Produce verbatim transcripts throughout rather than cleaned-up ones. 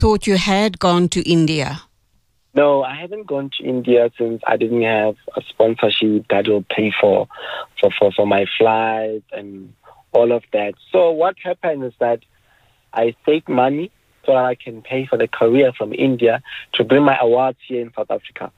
thought you had gone to India. No, I haven't gone to India since I didn't have a sponsorship that will pay for, for, for, for my flights and all of that. So what happened is that I saved money so that I can pay for the career from India to bring my awards here in South Africa.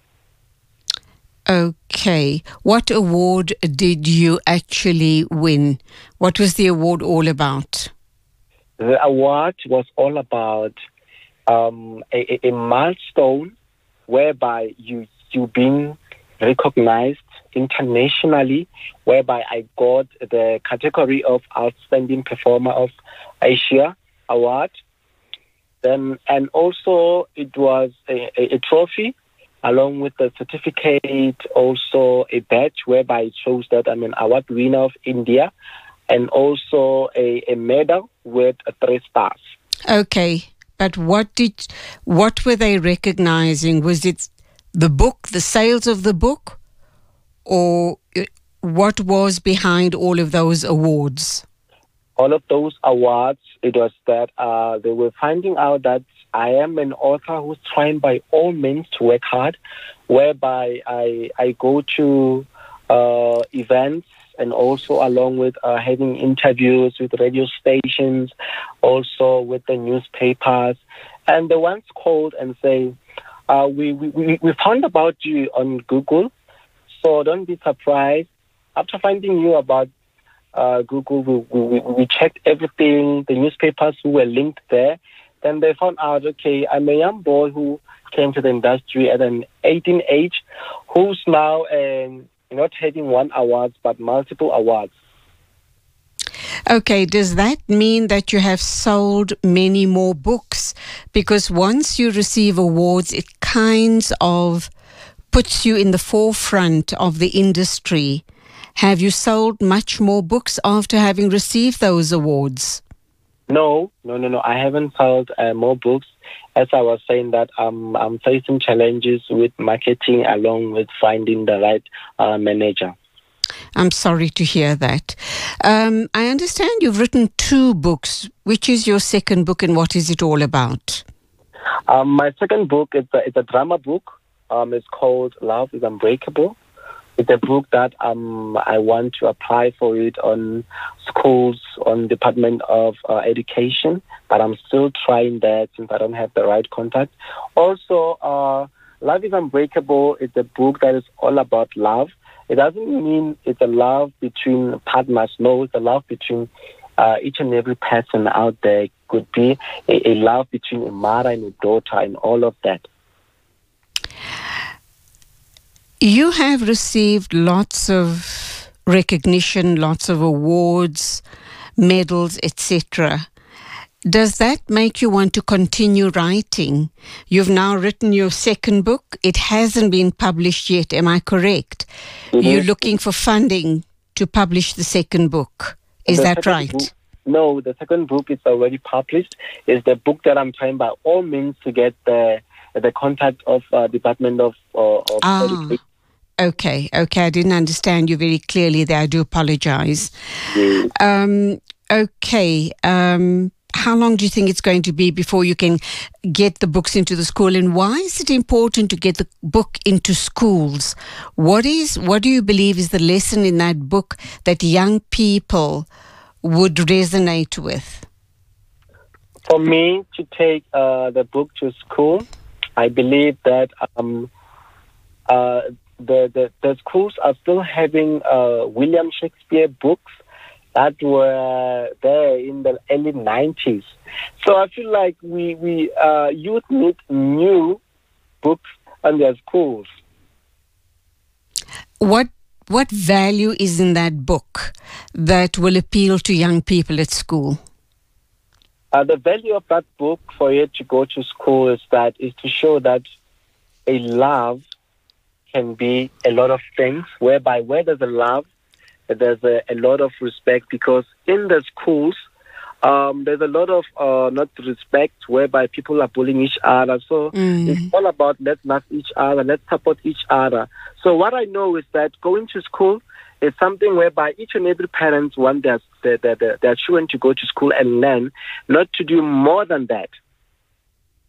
Okay. What award did you actually win? What was the award all about? The award was all about um, a, a milestone whereby you you being recognized internationally, whereby I got the category of Outstanding Performer of Asia award. Then and also it was a, a, a trophy along with the certificate, also a badge whereby it shows that I'm an award winner of India, and also a, a medal with three stars. Okay. But what did, what were they recognizing? Was it the book, the sales of the book, or what was behind all of those awards? All of those awards, it was that uh, they were finding out that I am an author who's trying by all means to work hard, whereby I I go to uh, events, and also along with uh, having interviews with radio stations, also with the newspapers. And the ones called and say, uh, we, we, we found about you on Google, so don't be surprised. After finding you about uh, Google, we, we, we checked everything, the newspapers who were linked there. Then they found out, okay, I'm a young boy who came to the industry at an eighteen age, who's now um, not having one award, but multiple awards. Okay, does that mean that you have sold many more books? Because once you receive awards, it kind of puts you in the forefront of the industry. Have you sold much more books after having received those awards? No, no, no, no. I haven't sold uh, more books. As I was saying, that um, I'm facing challenges with marketing along with finding the right uh, manager. I'm sorry to hear that. Um, I understand you've written two books. Which is your second book and what is it all about? Um, my second book is a, it's a drama book. Um, it's called Love is Unbreakable. It's a book that um, I want to apply for it on schools, on Department of uh, Education, but I'm still trying that since I don't have the right contact. Also, uh, Love is Unbreakable is a book that is all about love. It doesn't mean it's a love between partners. No, it's a love between uh, each and every person out there. It could be a, a love between a mother and a daughter and all of that. You have received lots of recognition, lots of awards, medals, et cetera. Does that make you want to continue writing? You've now written your second book. It hasn't been published yet, am I correct? Mm-hmm. You're looking for funding to publish the second book. Is the that right? Book, no, the second book is already published. It's the book that I'm trying by all means to get the the contact of uh, Department of, uh, of ah. Education. Okay, okay. I didn't understand you very clearly there. I do apologize. Yes. Um, okay. Um, how long do you think it's going to be before you can get the books into the school? And why is it important to get the book into schools? What is, what do you believe is the lesson in that book that young people would resonate with? For me to take uh, the book to school, I believe that um, uh, The, the, the schools are still having uh, William Shakespeare books that were there in the early nineties. So I feel like we, we uh, youth need new books in their schools. What what value is in that book that will appeal to young people at school? Uh, the value of that book for it to go to school is that is to show that a love can be a lot of things, whereby where there's a love, there's a, a lot of respect, because in the schools, um, there's a lot of uh, not respect, whereby people are bullying each other. So mm. it's all about let's love each other, let's support each other. So what I know is that going to school is something whereby each and every parent want their, their, their, their children to go to school and learn, not to do more than that.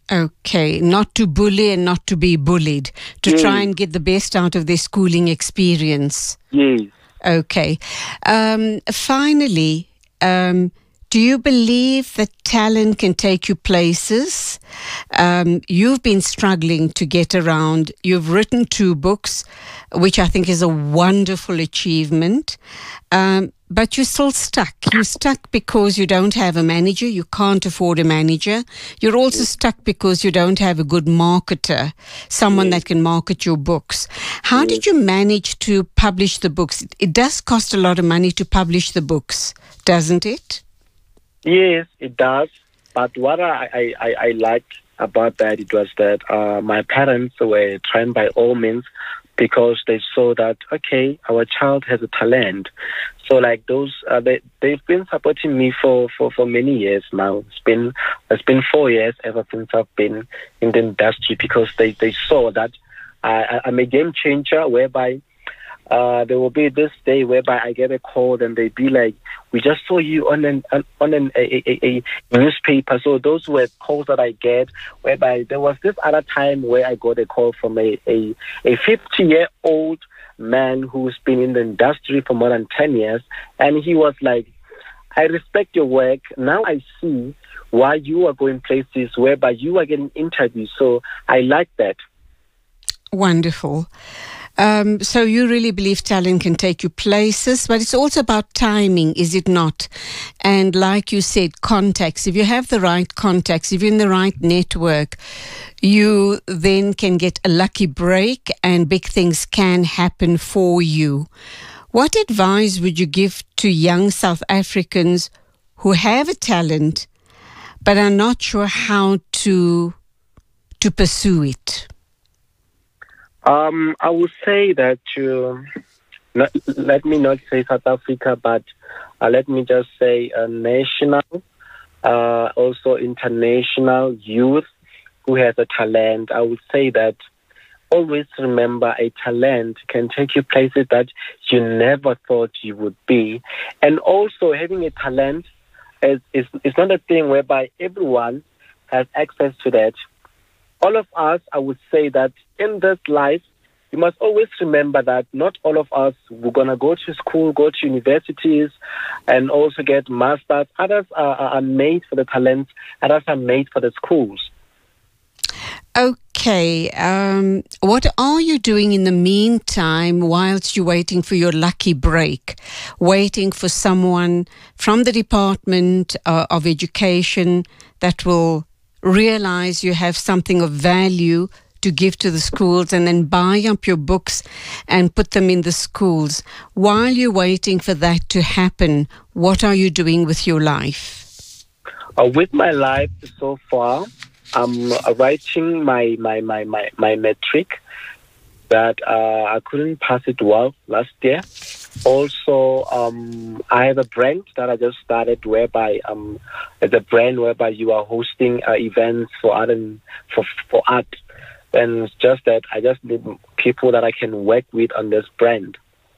Okay, not to bully and not to be bullied, to yes. try and get the best out of their schooling experience. Yes. Okay. Um, finally, um, do you believe that talent can take you places? Um, you've been struggling to get around. You've written two books, which I think is a wonderful achievement. Um, but you're still stuck. You're stuck because you don't have a manager. You can't afford a manager. You're also stuck because you don't have a good marketer, someone that can market your books. How did you manage to publish the books? It does cost a lot of money to publish the books, doesn't it? Yes, it does. But what I, I, I, I liked about that, it was that uh, my parents were trying by all means, because they saw that, okay, our child has a talent. So like those, uh, they, they've been supporting me for, for, for many years now. It's been it's been four years ever since I've been in the industry, because they, they saw that I, I'm a game changer, whereby uh, there will be this day whereby I get a call and they be like, we just saw you on an on an a, a, a newspaper. So those were calls that I get, whereby there was this other time where I got a call from a a, a fifty-year-old man who's been in the industry for more than ten years, and he was like, I respect your work. Now I see why you are going places whereby you are getting interviews. So I like that. Wonderful. Um, so you really believe talent can take you places, but it's also about timing, is it not? And like you said, contacts. If you have the right contacts, if you're in the right network, you then can get a lucky break and big things can happen for you. What advice would you give to young South Africans who have a talent but are not sure how to to pursue it? Um, I would say that uh, not, let me not say South Africa, but uh, let me just say uh, national, uh, also international youth who has a talent. I would say that always remember, a talent can take you places that you never thought you would be. And also having a talent is, is, is not a thing whereby everyone has access to that. All of us, I would say that in this life, you must always remember that not all of us we're going to go to school, go to universities, and also get masters. Others are, are made for the talents, others are made for the schools. Okay. Um, what are you doing in the meantime whilst you're waiting for your lucky break? Waiting for someone from the Department uh, of Education that will realize you have something of value to give to the schools and then buy up your books and put them in the schools. While you're waiting for that to happen, what are you doing with your life? Uh, with my life so far, I'm uh, writing my, my, my, my, my metric that uh, I couldn't pass it well last year. Also, um, I have a brand that I just started, whereby um, it's a brand whereby you are hosting uh, events for art and for for art, and it's just that I just need people that I can work with on this brand.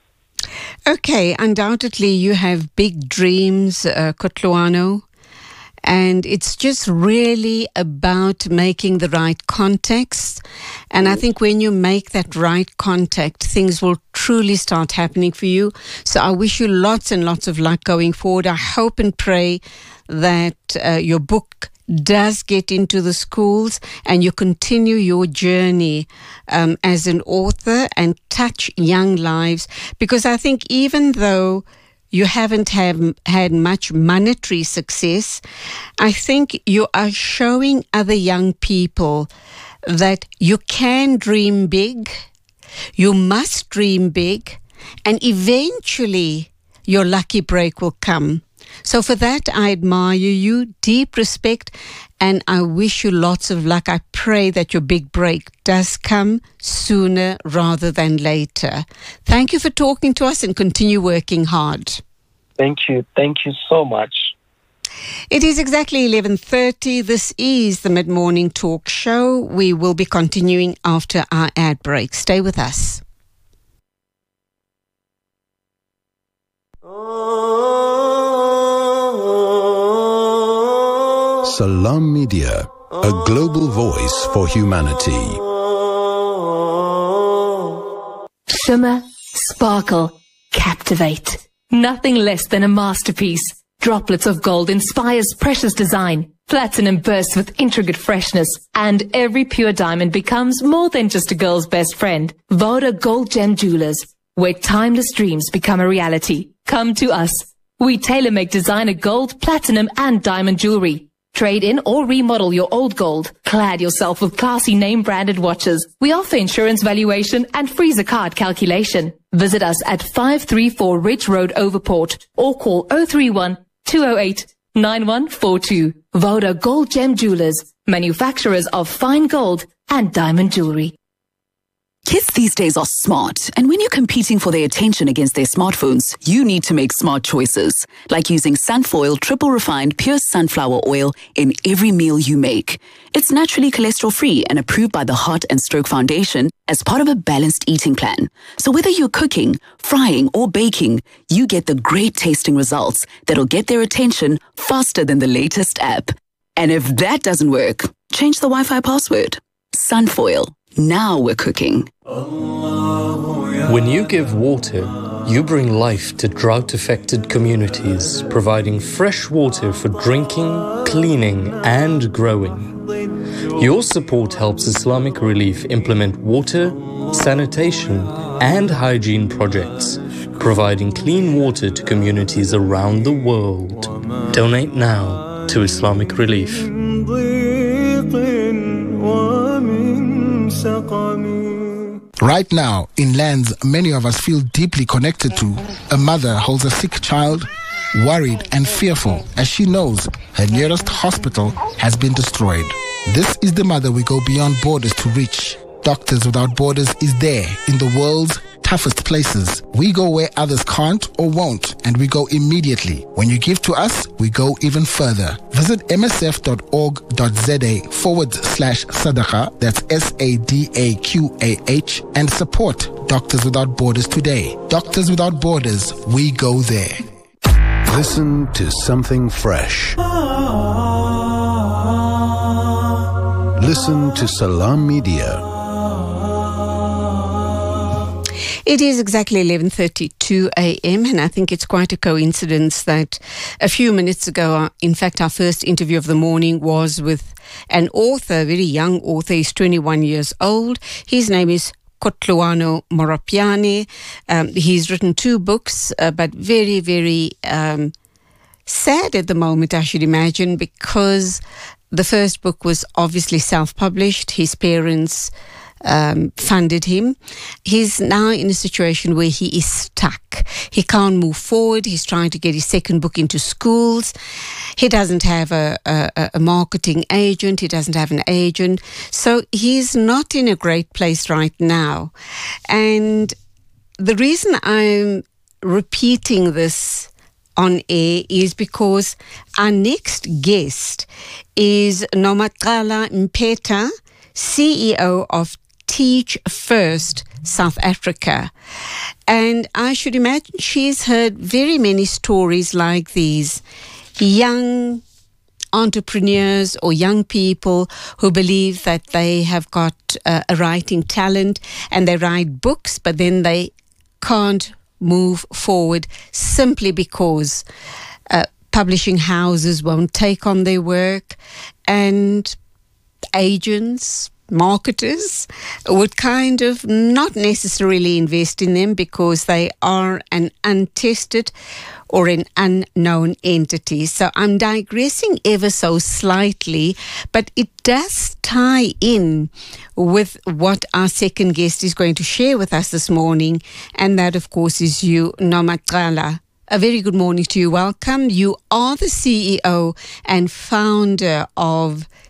Okay, undoubtedly you have big dreams, uh, Kutluano. And it's just really about making the right contacts. And I think when you make that right contact, things will truly start happening for you. So I wish you lots and lots of luck going forward. I hope and pray that uh, your book does get into the schools and you continue your journey um, as an author and touch young lives. Because I think even though you haven't have, had much monetary success, I think you are showing other young people that you can dream big, you must dream big, and eventually your lucky break will come. So for that, I admire you, deep respect, and I wish you lots of luck. I pray that your big break does come sooner rather than later. Thank you for talking to us and continue working hard. Thank you. Thank you so much. It is exactly eleven thirty. This is the Mid-Morning Talk Show. We will be continuing after our ad break. Stay with us. Salam Media a global voice for humanity. Shimmer, sparkle, captivate. Nothing less than a masterpiece. Droplets of gold inspires precious design. Platinum bursts with intricate freshness. And every pure diamond becomes more than just a girl's best friend. Voda Gold Gem Jewelers, where timeless dreams become a reality. Come to us. We tailor-make designer gold, platinum, and diamond jewelry. Trade in or remodel your old gold. Clad yourself with classy name-branded watches. We offer insurance valuation and freezer card calculation. Visit us at five three four Ridge Road, Overport, or call zero three one, two zero eight, nine one four two. Voda Gold Gem Jewelers, manufacturers of fine gold and diamond jewelry. Kids these days are smart, and when you're competing for their attention against their smartphones, you need to make smart choices, like using Sunfoil triple refined pure sunflower oil in every meal you make. It's naturally cholesterol-free and approved by the Heart and Stroke Foundation as part of a balanced eating plan. So whether you're cooking, frying, or baking, you get the great tasting results that'll get their attention faster than the latest app. And if that doesn't work, change the Wi-Fi password. Sunfoil. Now we're cooking. When you give water, you bring life to drought-affected communities, providing fresh water for drinking, cleaning, and growing. Your support helps Islamic Relief implement water, sanitation, and hygiene projects, providing clean water to communities around the world. Donate now to Islamic Relief. Right now, in lands many of us feel deeply connected to, a mother holds a sick child, worried and fearful as she knows her nearest hospital has been destroyed. This is the mother we go beyond borders to reach. Doctors Without Borders is there in the world's toughest places. We go where others can't or won't, and we go immediately. When you give to us, we go even further. Visit msf.org.za forward slash sadaqah, that's S A D A Q A H, and support Doctors Without Borders today. Doctors Without Borders, we go there. Listen to something fresh. Listen to Salam Media. It is exactly eleven thirty-two a.m. and I think it's quite a coincidence that a few minutes ago, in fact, our first interview of the morning was with an author, a very young author. He's twenty-one years old. His name is Kotloano Moropiane. Um, he's written two books, uh, but very, very um, sad at the moment, I should imagine, because the first book was obviously self-published. His parents Um, funded him. He's now in a situation where he is stuck. He can't move forward. He's trying to get his second book into schools. He doesn't have a, a, a marketing agent. He doesn't have an agent. So he's not in a great place right now. And the reason I'm repeating this on air is because our next guest is Nomaqala Mpeta, C E O of Teach First South Africa. And I should imagine she's heard very many stories like these. Young entrepreneurs or young people who believe that they have got uh, a writing talent and they write books, but then they can't move forward simply because uh, publishing houses won't take on their work, and agents, marketers would kind of not necessarily invest in them because they are an untested or an unknown entity. So I'm digressing ever so slightly, but it does tie in with what our second guest is going to share with us this morning, and that, of course, is you, Nomaqala. A very good morning to you. Welcome. You are the C E O and founder of Teach First South Africa. Welcome.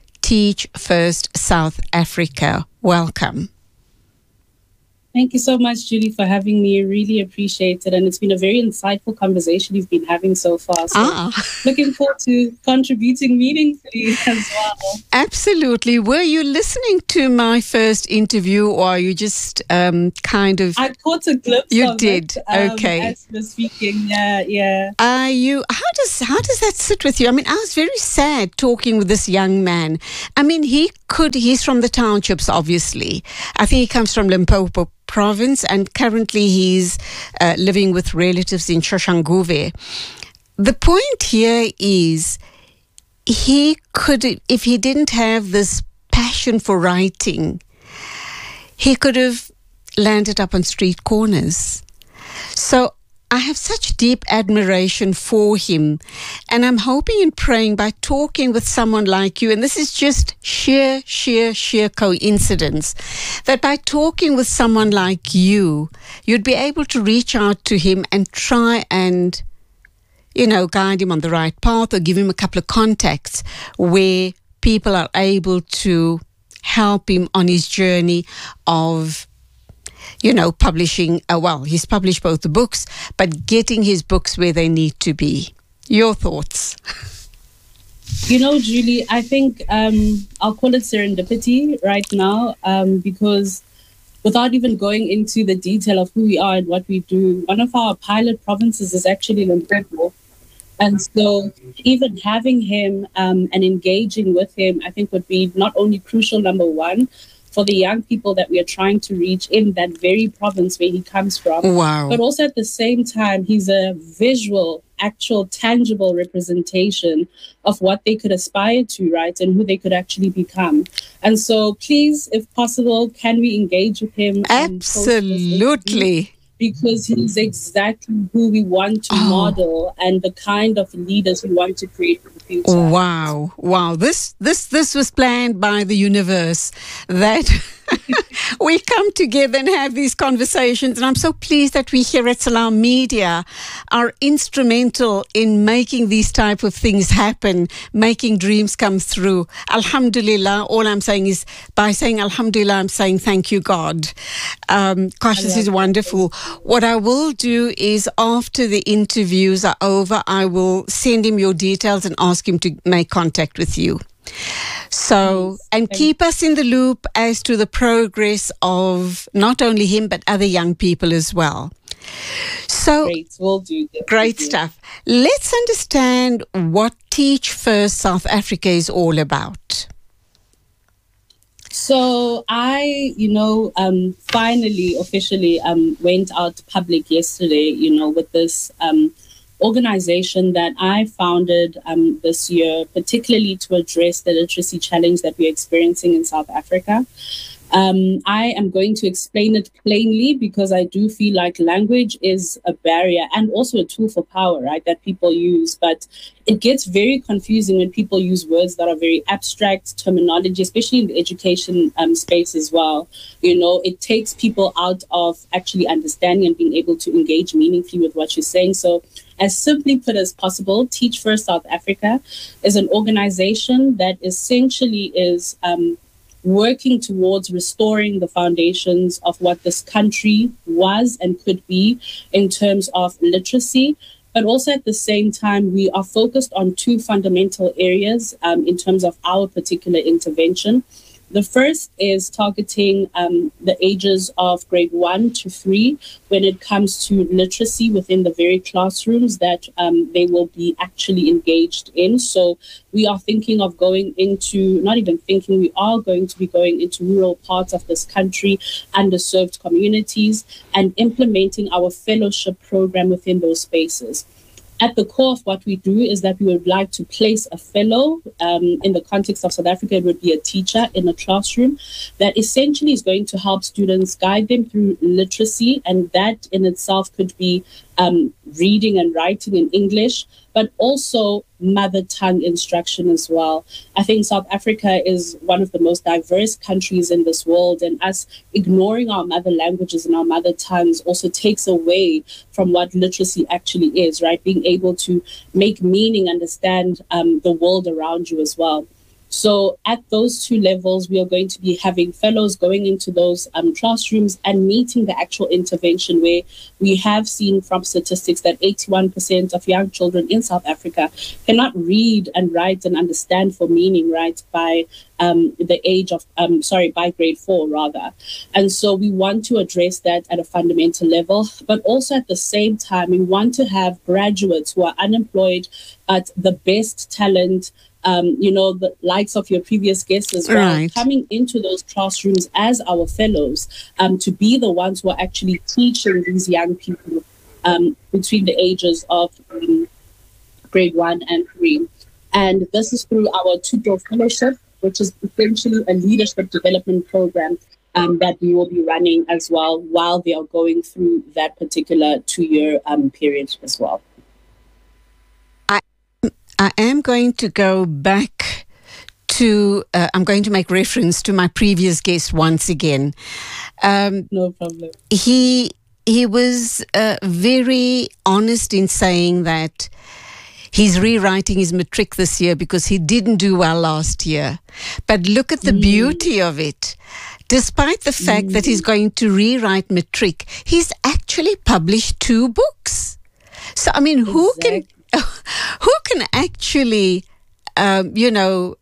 Thank you so much, Julie, for having me. Really appreciate it. And it's been a very insightful conversation you've been having so far. So Ah. looking forward to contributing meaningfully as well. Absolutely. Were you listening to my first interview, or are you just um, kind of... I caught a glimpse You of did? it, um, Okay. as you were speaking. Yeah, yeah. Are you? How does how does that sit with you? I mean, I was very sad talking with this young man. I mean, he could. He's from the townships, obviously. I think he comes from Limpopo province, and currently he's uh, living with relatives in Soshanguve. The point here is, he could, if he didn't have this passion for writing, he could have landed up on street corners. So I have such deep admiration for him, and I'm hoping and praying by talking with someone like you, and this is just sheer, sheer, sheer coincidence, that by talking with someone like you, you'd be able to reach out to him and try and, you know, guide him on the right path, or give him a couple of contacts where people are able to help him on his journey of, you know, publishing, uh, well, he's published both the books, but getting his books where they need to be. Your thoughts? You know, Julie, I think um, I'll call it serendipity right now, um, because without even going into the detail of who we are and what we do, one of our pilot provinces is actually Limpopo. And so even having him um, and engaging with him, I think would be not only crucial, number one, for the young people that we are trying to reach in that very province where he comes from. Wow. But also at the same time, he's a visual, actual, tangible representation of what they could aspire to, right? And who they could actually become. And so please, if possible, can we engage with him? Absolutely. Because he's exactly who we want to Oh. model and the kind of leaders we want to create for the future. Wow. Wow. This this this was planned by the universe, that we come together and have these conversations. And I'm so pleased that we here at Salam Media are instrumental in making these type of things happen, making dreams come through. Alhamdulillah. All I'm saying is, by saying Alhamdulillah, I'm saying thank you, God. Um, gosh, this is wonderful. What I will do is, after the interviews are over, I will send him your details and ask him to make contact with you. So, and keep us in the loop as to the progress of not only him, but other young people as well. So, Great, we'll do that. Great stuff. Let's understand what Teach First South Africa is all about. So I, you know, um, finally, officially um, went out public yesterday, you know, with this um, organization that I founded um, this year, particularly to address the literacy challenge that we're experiencing in South Africa. Um, I am going to explain it plainly, because I do feel like language is a barrier and also a tool for power, right, that people use. But it gets very confusing when people use words that are very abstract, terminology, especially in the education um, space as well. You know, it takes people out of actually understanding and being able to engage meaningfully with what you're saying. So as simply put as possible, Teach First South Africa is an organization that essentially is um, working towards restoring the foundations of what this country was and could be in terms of literacy. But also at the same time, we are focused on two fundamental areas um, in terms of our particular intervention. The first is targeting um, the ages of grade one to three when it comes to literacy within the very classrooms that um, they will be actually engaged in. So we are thinking of going into, not even thinking, we are going to be going into rural parts of this country, underserved communities, and implementing our fellowship program within those spaces. At the core of what we do is that we would like to place a fellow. Um, in the context of South Africa, it would be a teacher in a classroom that essentially is going to help students, guide them through literacy. And that in itself could be um, reading and writing in English, but also mother tongue instruction as well. I think South Africa is one of the most diverse countries in this world, and us ignoring our mother languages and our mother tongues also takes away from what literacy actually is, right? Being able to make meaning, understand um, the world around you as well. So at those two levels, we are going to be having fellows going into those um, classrooms and meeting the actual intervention, where we have seen from statistics that eighty-one percent of young children in South Africa cannot read and write and understand for meaning, right, by um, the age of, um, sorry, by grade four rather. And so we want to address that at a fundamental level, but also at the same time, we want to have graduates who are unemployed, but the best talent, Um, you know, the likes of your previous guests as well, right, coming into those classrooms as our fellows, um, to be the ones who are actually teaching these young people um, between the ages of um, grade one and three. And this is through our Tutor Fellowship, which is essentially a leadership development program um, that we will be running as well while they are going through that particular two-year um, period as well. I am going to go back to, uh, I'm going to make reference to my previous guest once again. Um, no problem. He, he was uh, very honest in saying that he's rewriting his matric this year because he didn't do well last year. But look at the mm. beauty of it. Despite the fact mm. that he's going to rewrite matric, he's actually published two books. So, I mean, exactly. who can... Who can actually, um, you know,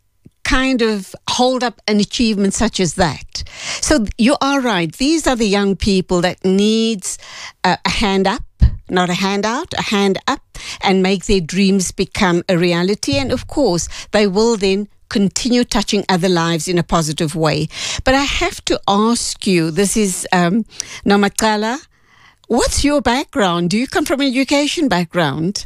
kind of hold up an achievement such as that? So you are right. These are the young people that needs uh, a hand up, not a handout, a hand up, and make their dreams become a reality. And of course, they will then continue touching other lives in a positive way. But I have to ask you, this is um, Nomaqala, what's your background? Do you come from an education background?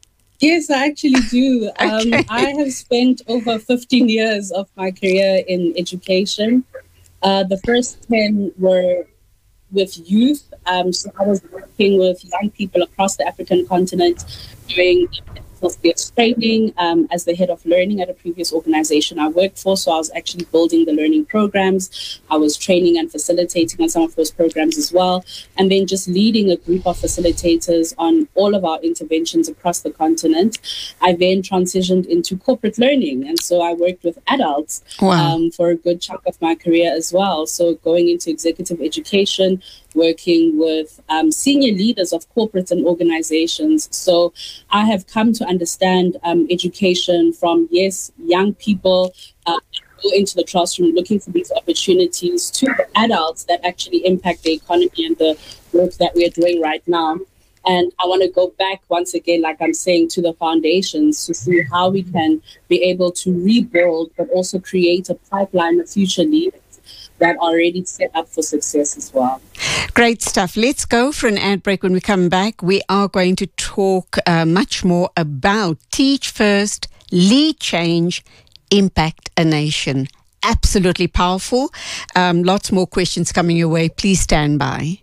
Yes, I actually do. Um, okay. I have spent over fifteen years of my career in education. Uh, the first ten were with youth. Um, so I was working with young people across the African continent, doing skills training um, as the head of learning at a previous organization I worked for. So I was actually building the learning programs. I was training and facilitating on some of those programs as well. And then just leading a group of facilitators on all of our interventions across the continent. I then transitioned into corporate learning. And so I worked with adults wow. um, for a good chunk of my career as well. So going into executive education, working with um, senior leaders of corporates and organizations. So I have come to understand um, education from, yes, young people uh, go into the classroom looking for these opportunities, to the adults that actually impact the economy and the work that we're doing right now. And I want to go back once again, like I'm saying, to the foundations to see how we can be able to rebuild, but also create a pipeline of future leaders that are already set up for success as well. Great stuff. Let's go for an ad break. When we come back, we are going to talk uh, much more about Teach First, Lead Change, Impact a Nation. Absolutely powerful. Um, lots more questions coming your way. Please stand by.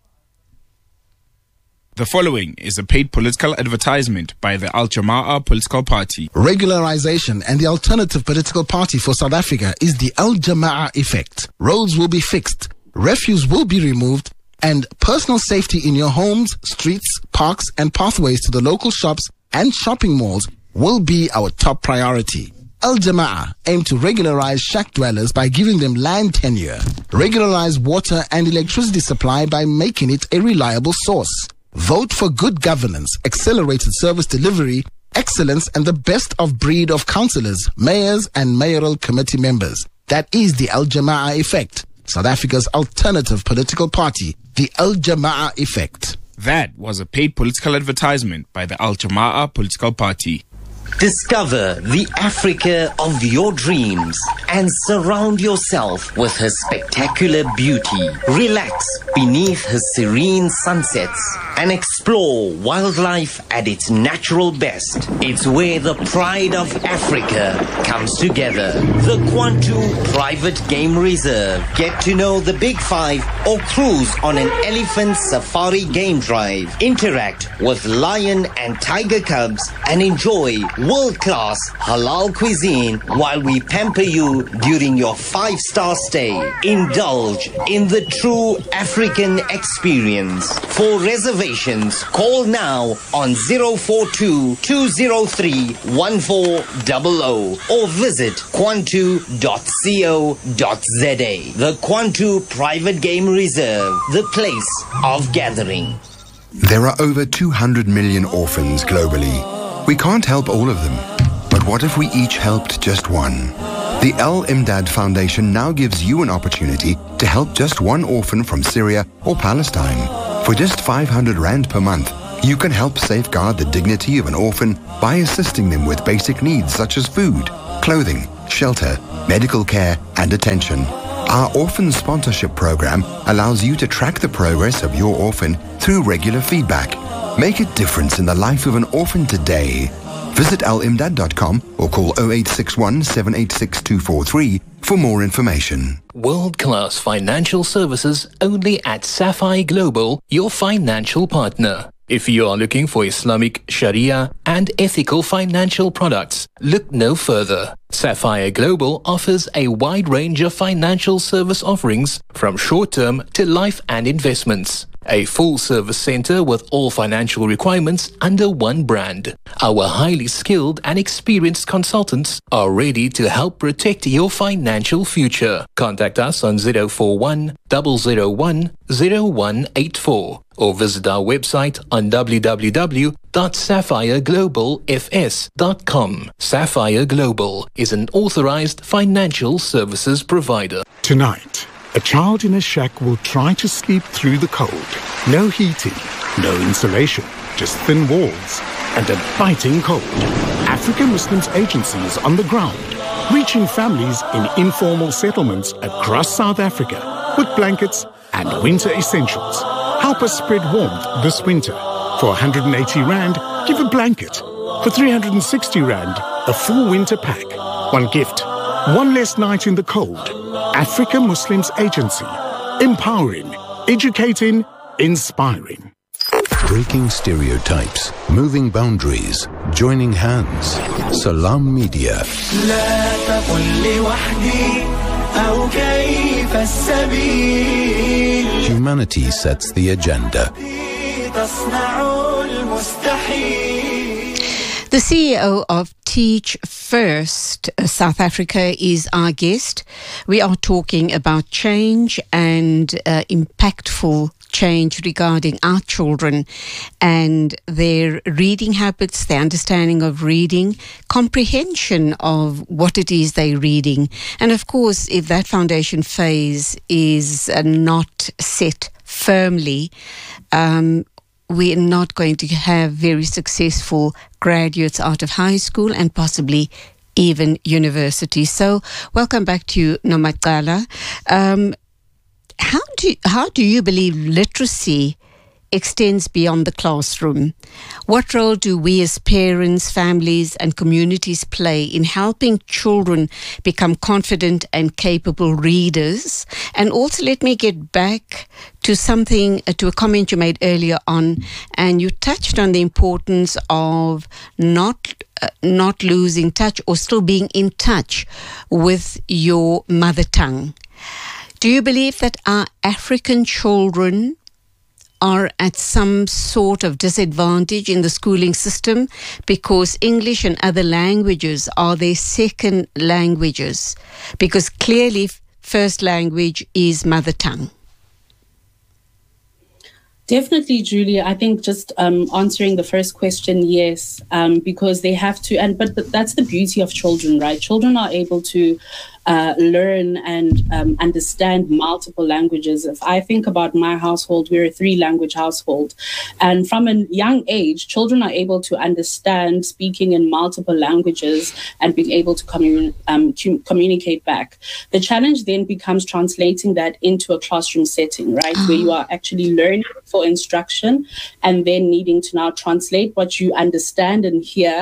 The following is a paid political advertisement by the Al Jama'ah political party. Regularization and the alternative political party for South Africa is the Al Jama'ah effect. Roads will be fixed, refuse will be removed, and personal safety in your homes, streets, parks, and pathways to the local shops and shopping malls will be our top priority. Al Jama'ah aim to regularize shack dwellers by giving them land tenure, regularize water and electricity supply by making it a reliable source. Vote for good governance, accelerated service delivery, excellence, and the best of breed of councillors, mayors, and mayoral committee members. That is the Al Jama'ah effect, South Africa's alternative political party, the Al Jama'ah effect. That was a paid political advertisement by the Al Jama'ah political party. Discover the Africa of your dreams and surround yourself with her spectacular beauty. Relax beneath her serene sunsets and explore wildlife at its natural best. It's where the pride of Africa comes together. The Kwantu Private Game Reserve. Get to know the Big Five or cruise on an elephant safari game drive. Interact with lion and tiger cubs and enjoy world-class halal cuisine while we pamper you during your five-star stay. Indulge in the true African experience. For reservations applications. Call now on zero four two, two zero three, one four zero zero or visit kwantu dot co dot za. The Kwantu Private Game Reserve, the place of gathering. There are over two hundred million orphans globally. We can't help all of them, but what if we each helped just one? The Al Imdad Foundation now gives you an opportunity to help just one orphan from Syria or Palestine. For just five hundred rand per month, you can help safeguard the dignity of an orphan by assisting them with basic needs such as food, clothing, shelter, medical care, and attention. Our orphan sponsorship program allows you to track the progress of your orphan through regular feedback. Make a difference in the life of an orphan today. Visit al imdad dot com or call zero eight six one, seven eight six, two four three for more information. World-class financial services only at Sapphire Global, your financial partner. If you are looking for Islamic, Sharia, and ethical financial products, look no further. Sapphire Global offers a wide range of financial service offerings from short-term to life and investments. A full-service center with all financial requirements under one brand. Our highly skilled and experienced consultants are ready to help protect your financial future. Contact us on zero four one, zero zero one, zero one eight four or visit our website on w w w dot sapphire global f s dot com. Sapphire Global is an authorized financial services provider. Tonight, a child in a shack will try to sleep through the cold. No heating, no insulation, just thin walls and a biting cold. African Muslims Agency is on the ground, reaching families in informal settlements across South Africa with blankets and winter essentials. Help us spread warmth this winter. For one hundred eighty rand, give a blanket. For three hundred sixty rand, a full winter pack. One gift, one less night in the cold. Africa Muslims Agency. Empowering, educating, inspiring. Breaking stereotypes, moving boundaries, joining hands. Salam Media. Humanity sets the agenda. The C E O of Teach First South Africa is our guest. We are talking about change and uh, impactful change regarding our children and their reading habits, their understanding of reading, comprehension of what it is they're reading. And of course, if that foundation phase is uh, not set firmly, um, we're not going to have very successful graduates out of high school and possibly even university. So welcome back to you, Nomagala. Um, how do how do you believe literacy extends beyond the classroom? What role do we as parents, families and communities play in helping children become confident and capable readers? And also let me get back to something, uh, to a comment you made earlier on, and you touched on the importance of not uh, not losing touch or still being in touch with your mother tongue. Do you believe that our African children are at some sort of disadvantage in the schooling system because English and other languages are their second languages? Because clearly first language is mother tongue. Definitely, Julia. I think just um, answering the first question, yes, um, because they have to, and but, but that's the beauty of children, right? Children are able to uh, learn and um, understand multiple languages. If I think about my household, we're a three-language household. And from a young age, children are able to understand speaking in multiple languages and being able to commun- um, com- communicate back. The challenge then becomes translating that into a classroom setting, right? Where you are actually learning for instruction and then needing to now translate what you understand and hear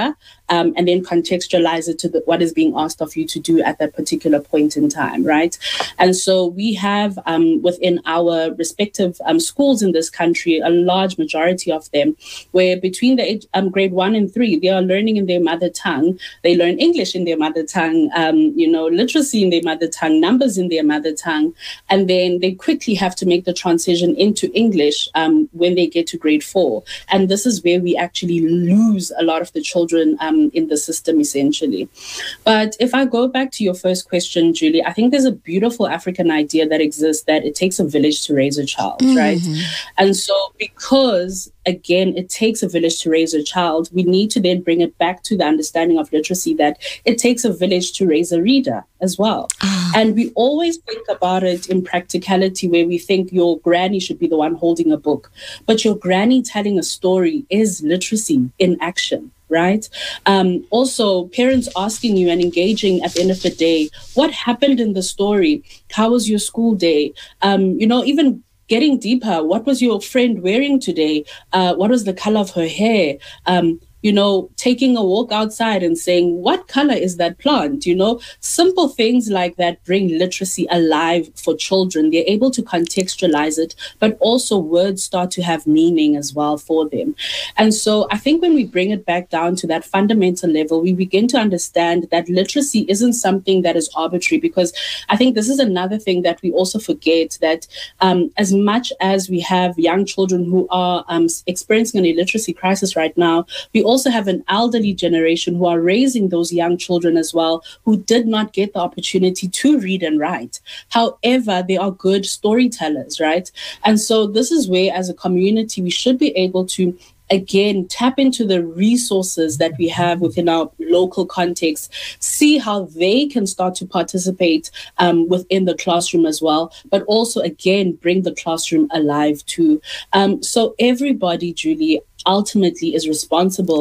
um, and then contextualize it to the, what is being asked of you to do at that particular point in time, right? And so we have um, within our respective um, schools in this country, a large majority of them, where between the age, um, grade one and three, they are learning in their mother tongue. They learn English in their mother tongue, um, you know, literacy in their mother tongue, numbers in their mother tongue, and then they quickly have to make the transition into English um, when they get to grade four. And this is where we actually lose a lot of the children um, in the system, essentially. But if I go back to your first question, Julie, I think there's a beautiful African idea that exists that it takes a village to raise a child, mm-hmm. right? And so because, again, it takes a village to raise a child, we need to then bring it back to the understanding of literacy that it takes a village to raise a reader as well. And we always think about it in practicality, where we think your granny should be the one holding a book, but your granny telling a story is literacy in action, right? Um, also, parents asking you and engaging at the end of the day, what happened in the story? How was your school day? Um, you know, even getting deeper, what was your friend wearing today? Uh, what was the color of her hair? Um, you know, taking a walk outside and saying, what color is that plant? You know, simple things like that bring literacy alive for children. They're able to contextualize it, but also words start to have meaning as well for them. And so I think when we bring it back down to that fundamental level, we begin to understand that literacy isn't something that is arbitrary, because I think this is another thing that we also forget, that um, as much as we have young children who are um, experiencing an illiteracy crisis right now, we also have an elderly generation who are raising those young children as well, who did not get the opportunity to read and write. However, they are good storytellers, right? And so this is where, as a community, we should be able to again, tap into the resources that we have within our local context, see how they can start to participate um, within the classroom as well, but also, again, bring the classroom alive too. Um, so everybody, Julie, ultimately is responsible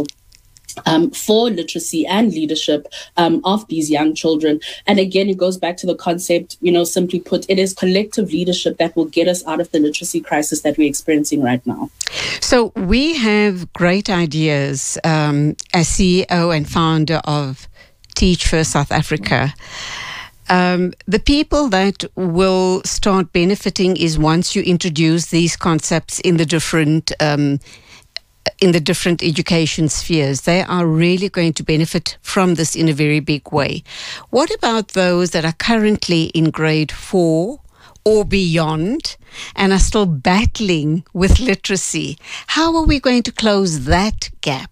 Um, for literacy and leadership um, of these young children. And again, it goes back to the concept, you know, simply put, it is collective leadership that will get us out of the literacy crisis that we're experiencing right now. So we have great ideas um, as C E O and founder of Teach First South Africa. Um, the people that will start benefiting is once you introduce these concepts in the different um in the different education spheres. They are really going to benefit from this in a very big way. What about those that are currently in grade four or beyond and are still battling with literacy? How are we going to close that gap?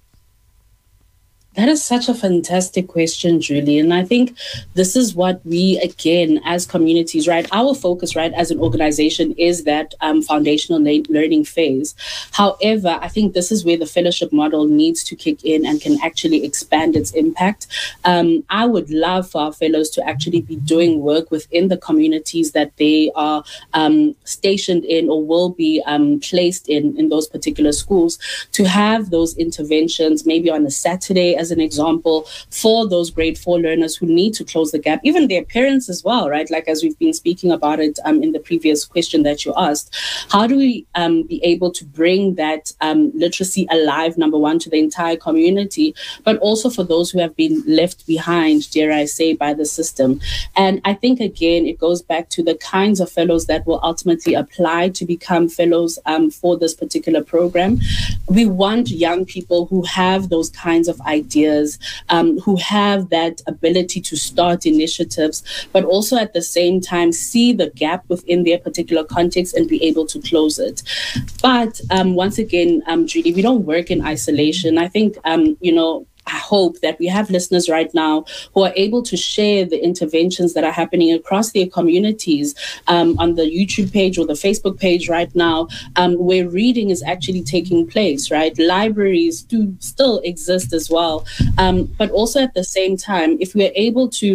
That is such a fantastic question, Julie. And I think this is what we, again, as communities, right, our focus, right, as an organization is that um, foundational le- learning phase. However, I think this is where the fellowship model needs to kick in and can actually expand its impact. Um, I would love for our fellows to actually be doing work within the communities that they are um, stationed in or will be um, placed in, in those particular schools, to have those interventions maybe on a Saturday, as an example, for those grade four learners who need to close the gap, even their parents as well, right? Like, as we've been speaking about it um, in the previous question that you asked, how do we um, be able to bring that um, literacy alive, number one, to the entire community, but also for those who have been left behind, dare I say, by the system? And I think, again, it goes back to the kinds of fellows that will ultimately apply to become fellows um, for this particular program. We want young people who have those kinds of ideas, um, who have that ability to start initiatives, but also at the same time see the gap within their particular context and be able to close it. But um, once again, um, Judy, we don't work in isolation. I think, um, you know, I hope that we have listeners right now who are able to share the interventions that are happening across their communities um, on the YouTube page or the Facebook page right now, um, where reading is actually taking place, right? Libraries do still exist as well. Um, but also at the same time, if we're able to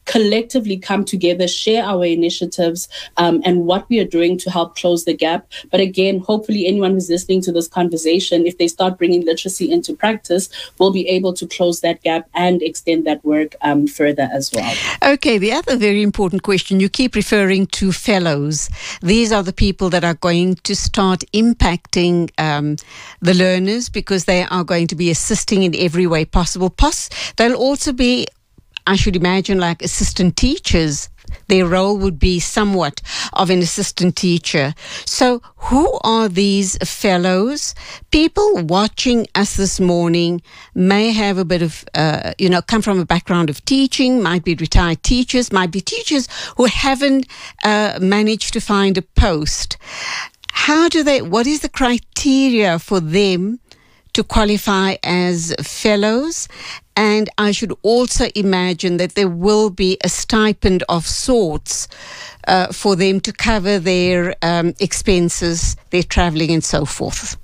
collectively come together, share our initiatives um, and what we are doing to help close the gap. But again, hopefully anyone who's listening to this conversation, if they start bringing literacy into practice, will be able to close that gap and extend that work um, further as well. Okay, the other very important question, you keep referring to fellows. These are the people that are going to start impacting um, the learners because they are going to be assisting in every way possible. Plus, they'll also be, I should imagine, like assistant teachers. Their role would be somewhat of an assistant teacher. So who are these fellows? People watching us this morning may have a bit of, uh, you know, come from a background of teaching, might be retired teachers, might be teachers who haven't uh, managed to find a post. How do they, what is the criteria for them to qualify as fellows? And I should also imagine that there will be a stipend of sorts uh, for them to cover their um, expenses, their travelling and so forth.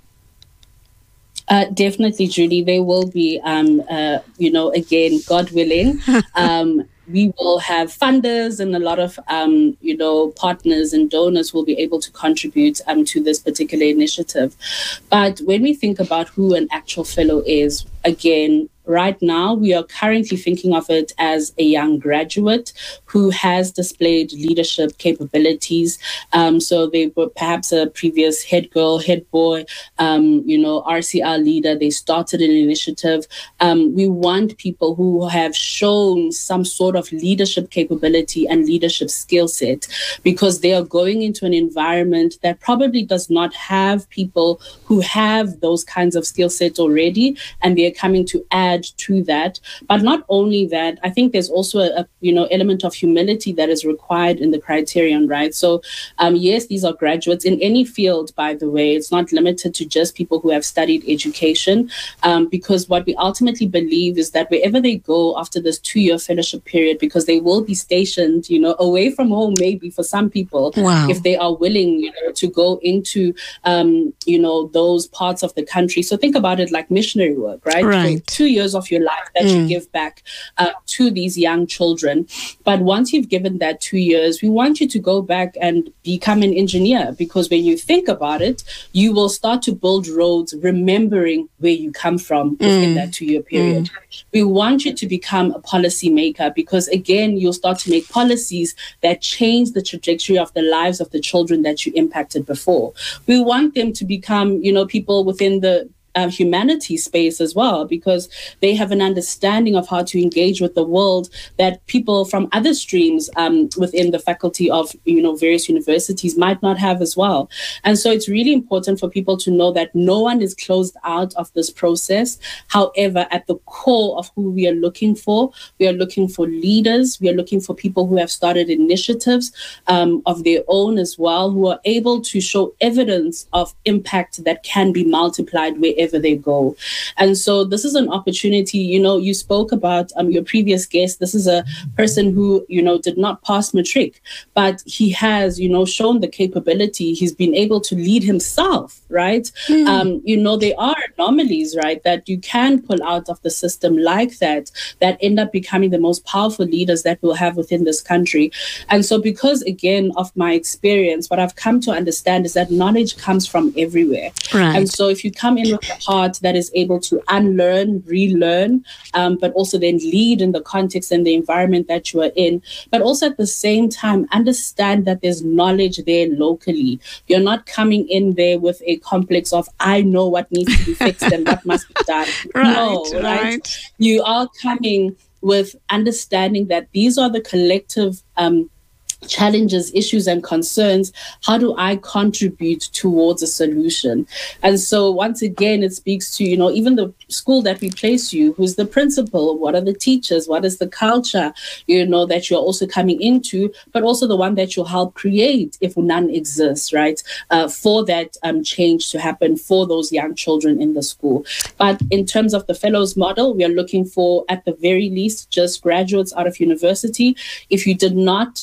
Uh, definitely, Judy. There will be, um, uh, you know, again, God willing, um, we will have funders and a lot of, um, you know, partners and donors will be able to contribute um, to this particular initiative. But when we think about who an actual fellow is, again, right now, we are currently thinking of it as a young graduate who has displayed leadership capabilities. Um, so they were perhaps a previous head girl, head boy, um, you know, R C R leader. They started an initiative. Um, we want people who have shown some sort of leadership capability and leadership skill set because they are going into an environment that probably does not have people who have those kinds of skill sets already, and they're coming to add to that. But not only that, I think there's also a, a you know element of humility that is required in the criterion, right? So um, yes, these are graduates in any field, by the way. It's not limited to just people who have studied education, um, because what we ultimately believe is that wherever they go after this two-year fellowship period, because they will be stationed, you know, away from home, maybe for some people, wow. if they are willing, you know, to go into, um, you know, those parts of the country. So think about it like missionary work, right? Right. So two years of your life that mm. you give back uh, to these young children. But once you've given that two years, we want you to go back and become an engineer, because when you think about it, you will start to build roads remembering where you come from within mm. that two-year period. Mm. We want you to become a policy maker, because again, you'll start to make policies that change the trajectory of the lives of the children that you impacted before. We want them to become, you know, people within the Uh, humanity space as well, because they have an understanding of how to engage with the world that people from other streams um, within the faculty of, you know, various universities might not have as well. And so it's really important for people to know that no one is closed out of this process. However, at the core of who we are looking for, we are looking for leaders. We are looking for people who have started initiatives um, of their own as well, who are able to show evidence of impact that can be multiplied wherever they go. And so this is an opportunity. You know, you spoke about um, your previous guest. This is a person who, you know, did not pass matric, but he has, you know, shown the capability. He's been able to lead himself, right? Mm. Um, you know, there are anomalies, right, that you can pull out of the system like that, that end up becoming the most powerful leaders that we'll have within this country. And so because, again, of my experience, what I've come to understand is that knowledge comes from everywhere. Right. And so if you come in with a heart that is able to unlearn, relearn, um, but also then lead in the context and the environment that you are in, but also at the same time understand that there's knowledge there locally. You're not coming in there with a complex of, I know what needs to be fixed and what must be done. Right, no, right? right. You are coming with understanding that these are the collective um, challenges, issues, and concerns. How do I contribute towards a solution? And so once again, it speaks to, you know, even the school that we place you, who's the principal, what are the teachers, what is the culture, you know, that you're also coming into, but also the one that you'll help create if none exists, right, uh, for that um, change to happen for those young children in the school. But in terms of the fellows model, we are looking for, at the very least, just graduates out of university. If you did not um,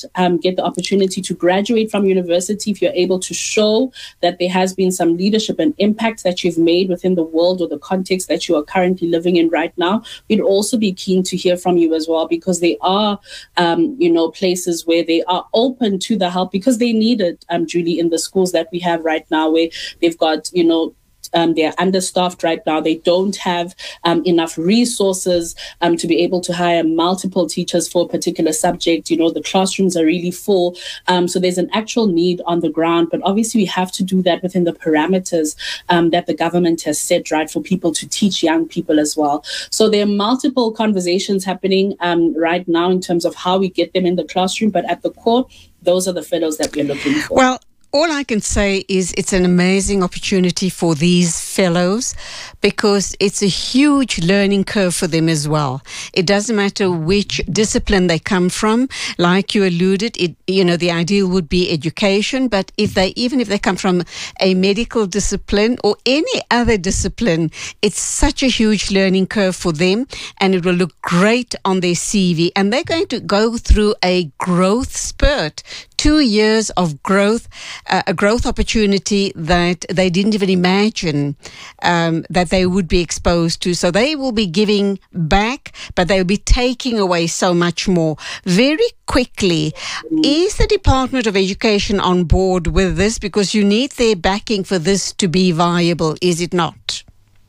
get the opportunity to graduate from university, if you're able to show that there has been some leadership and impact that you've made within the world or the context that you are currently living in right now, we'd also be keen to hear from you as well, because there are, um, you know, places where they are open to the help because they need it, um, Julie, in the schools that we have right now, where they've got, you know, Um, they're understaffed right now. They don't have um, enough resources um, to be able to hire multiple teachers for a particular subject. You know, the classrooms are really full. Um, so there's an actual need on the ground. But obviously, we have to do that within the parameters um, that the government has set, right, for people to teach young people as well. So there are multiple conversations happening um, right now in terms of how we get them in the classroom. But at the core, those are the fellows that we're looking for. Well, all I can say is it's an amazing opportunity for these fellows because it's a huge learning curve for them as well. It doesn't matter which discipline they come from. Like you alluded, it, you know, the ideal would be education, but if they, even if they come from a medical discipline or any other discipline, it's such a huge learning curve for them, and it will look great on their C V. And they're going to go through a growth spurt, two years of growth, uh, a growth opportunity that they didn't even imagine um, that they would be exposed to. So they will be giving back, but they will be taking away so much more. Very quickly, is the Department of Education on board with this? Because you need their backing for this to be viable, is it not?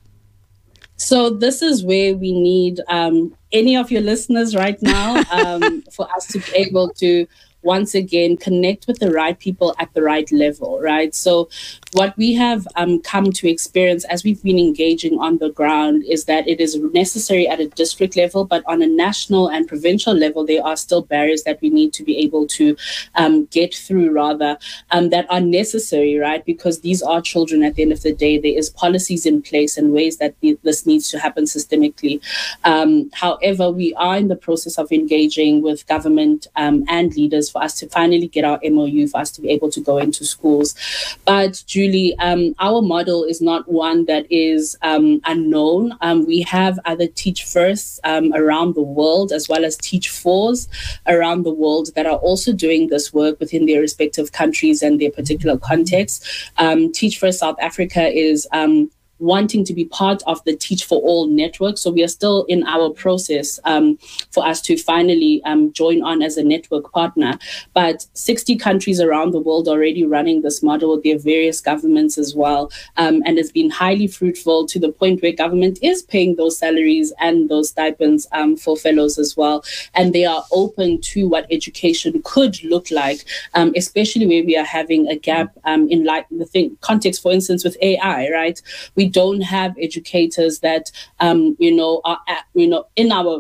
So this is where we need um, any of your listeners right now um, for us to be able to once again connect with the right people at the right level, right? So what we have um, come to experience as we've been engaging on the ground is that it is necessary at a district level, but on a national and provincial level, there are still barriers that we need to be able to um, get through rather um, that are necessary, right? Because these are children at the end of the day. There is policies in place and ways that th- this needs to happen systemically. Um, however, we are in the process of engaging with government um, and leaders for us to finally get our M O U, for us to be able to go into schools. But Julie, um, our model is not one that is um, unknown. Um, we have other Teach Firsts um, around the world, as well as Teach Fours around the world that are also doing this work within their respective countries and their particular context. Um, Teach First South Africa is um, wanting to be part of the Teach for All network. So we are still in our process um, for us to finally um, join on as a network partner. But sixty countries around the world already running this model with their various governments as well. Um, and it's been highly fruitful to the point where government is paying those salaries and those stipends um, for fellows as well. And they are open to what education could look like, um, especially where we are having a gap um, in like the thing, context, for instance, with A I, right? We don't have educators that, um, you know, are, at, you know, in our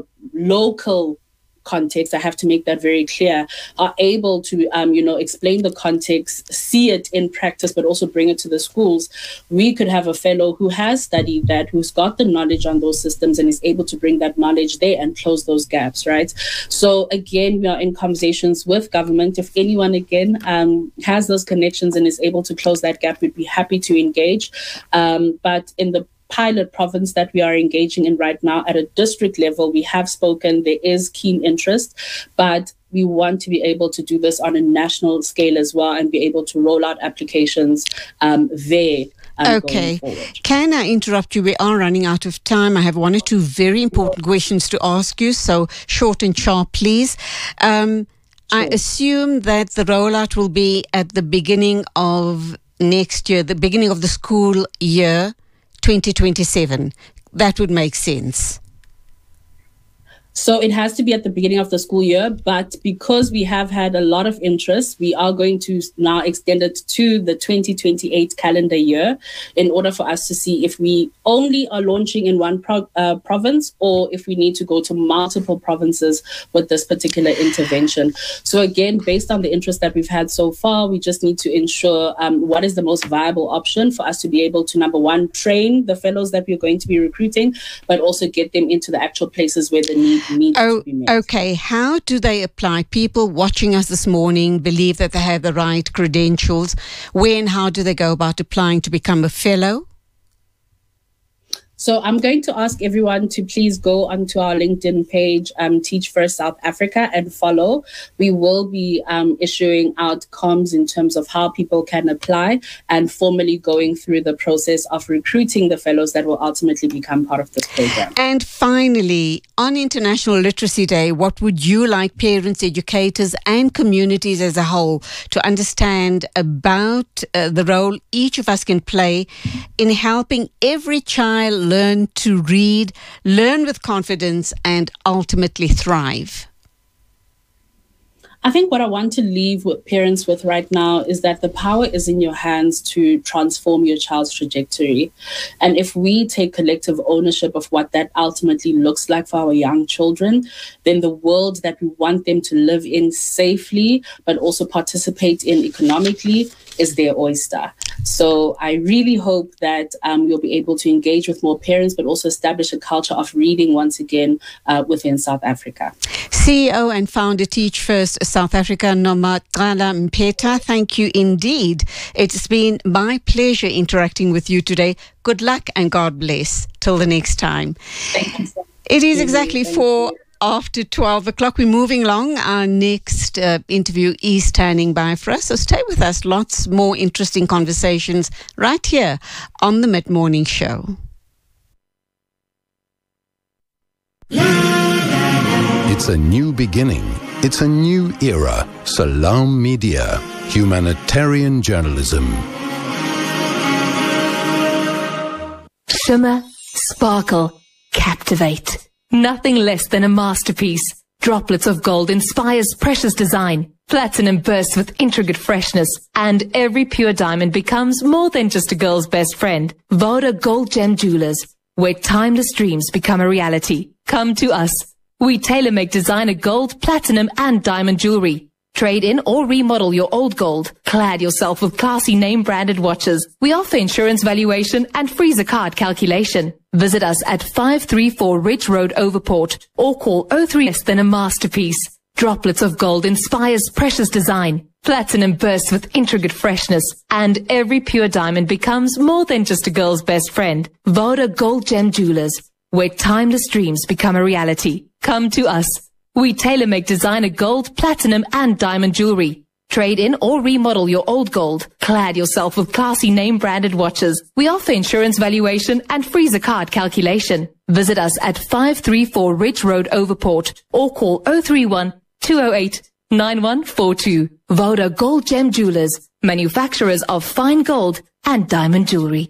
local context, I have to make that very clear, are able to, um, you know, explain the context, see it in practice, but also bring it to the schools. We could have a fellow who has studied that, who's got the knowledge on those systems and is able to bring that knowledge there and close those gaps, right? So again, we are in conversations with government. If anyone, again, um, has those connections and is able to close that gap, we'd be happy to engage. Um, but in the pilot province that we are engaging in right now at a district level, we have spoken, there is keen interest, but we want to be able to do this on a national scale as well and be able to roll out applications um, there. Um, okay. Can I interrupt you? We are running out of time. I have one or two very important questions to ask you, so short and sharp, please. Um, sure. I assume that the rollout will be at the beginning of next year, the beginning of the school year, twenty twenty-seven. That would make sense. So it has to be at the beginning of the school year, but because we have had a lot of interest, we are going to now extend it to the twenty twenty-eight calendar year in order for us to see if we only are launching in one pro- uh, province or if we need to go to multiple provinces with this particular intervention. So again, based on the interest that we've had so far, we just need to ensure um, what is the most viable option for us to be able to, number one, train the fellows that we're going to be recruiting, but also get them into the actual places where the need Oh, okay. How do they apply? People watching us this morning believe that they have the right credentials. Where and how do they go about applying to become a fellow? So I'm going to ask everyone to please go onto our LinkedIn page, um, Teach First South Africa, and follow. We will be um, issuing out comms in terms of how people can apply and formally going through the process of recruiting the fellows that will ultimately become part of this program. And finally, on International Literacy Day, what would you like parents, educators and communities as a whole to understand about uh, the role each of us can play in helping every child learn to read, learn with confidence, and ultimately thrive? I think what I want to leave with parents with right now is that the power is in your hands to transform your child's trajectory. And if we take collective ownership of what that ultimately looks like for our young children, then the world that we want them to live in safely, but also participate in economically, is their oyster. So I really hope that um, we'll be able to engage with more parents, but also establish a culture of reading once again uh, within South Africa. C E O and founder Teach First South Africa, Nomagala Mpheta, thank you indeed. It's been my pleasure interacting with you today. Good luck and God bless. Till the next time. Thank you so much. It is exactly four after twelve o'clock. We're moving along. Our next uh, interview is standing by for us. So stay with us. Lots more interesting conversations right here on the Mid-Morning Show. It's a new beginning. It's a new era. Salam Media. Humanitarian journalism. Shimmer, sparkle, captivate. Nothing less than a masterpiece. Droplets of gold inspires precious design. Platinum bursts with intricate freshness. And every pure diamond becomes more than just a girl's best friend. Voda Gold Gem Jewelers, where timeless dreams become a reality. Come to us. We tailor-make designer gold, platinum and diamond jewelry. Trade in or remodel your old gold. Clad yourself with classy name-branded watches. We offer insurance valuation and freezer card calculation. Visit us at five three four Ridge Road, Overport, or call oh three less than a masterpiece. Droplets of gold inspires precious design. Platinum bursts with intricate freshness. And every pure diamond becomes more than just a girl's best friend. Voda Gold Gem Jewelers, where timeless dreams become a reality. Come to us. We tailor-make designer gold, platinum and diamond jewelry. Trade in or remodel your old gold. Clad yourself with classy name-branded watches. We offer insurance valuation and freezer card calculation. Visit us at five three four Ridge Road, Overport, or call oh three one, two oh eight, nine one four two. Voda Gold Gem Jewelers, manufacturers of fine gold and diamond jewelry.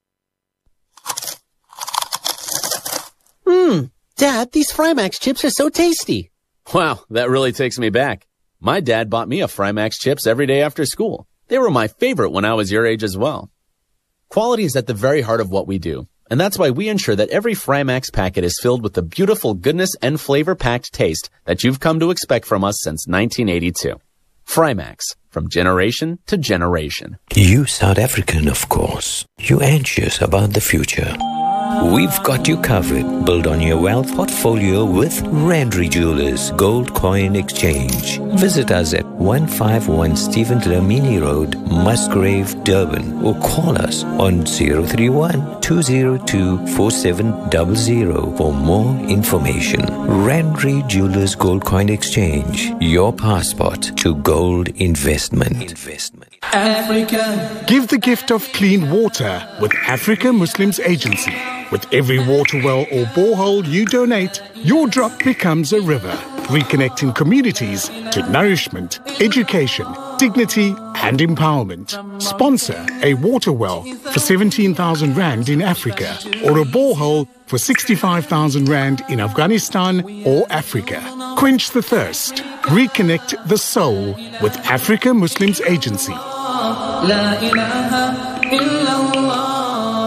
Mmm, Dad, these Frymax chips are so tasty. Wow, that really takes me back. My dad bought me a Frymax chips every day after school. They were my favorite when I was your age as well. Quality is at the very heart of what we do, and that's why we ensure that every Frymax packet is filled with the beautiful goodness and flavor-packed taste that you've come to expect from us since nineteen eighty-two. Frymax, from generation to generation. You South African, of course. You anxious about the future. We've got you covered. Build on your wealth portfolio with Randry Jewelers Gold Coin Exchange. Visit us at one fifty-one Stephen Dlamini Road, Musgrave, Durban, or call us on zero three one, two zero two, four seven zero zero for more information. Randry Jewelers Gold Coin Exchange, your passport to gold investment. Investment. Africa. Give the gift of clean water with Africa Muslims Agency. With every water well or borehole you donate, your drop becomes a river, reconnecting communities to nourishment, education, dignity and empowerment. Sponsor a water well for seventeen thousand rand in Africa or a borehole for sixty-five thousand rand in Afghanistan or Africa. Quench the thirst. Reconnect the soul with Africa Muslims Agency. La ilaha illallah.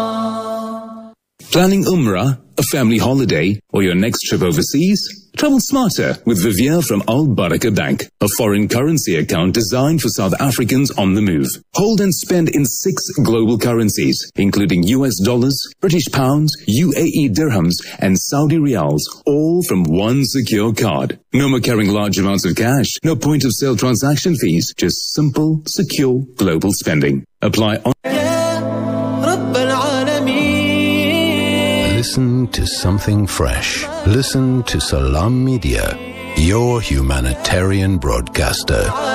Planning Umrah, a family holiday, or your next trip overseas? Travel smarter with Vivier from Al Baraka Bank, a foreign currency account designed for South Africans on the move. Hold and spend in six global currencies, including U S dollars, British pounds, U A E dirhams, and Saudi riyals, all from one secure card. No more carrying large amounts of cash, no point of sale transaction fees, just simple, secure global spending. Apply on Listen to something fresh. Listen to Salam Media, your humanitarian broadcaster.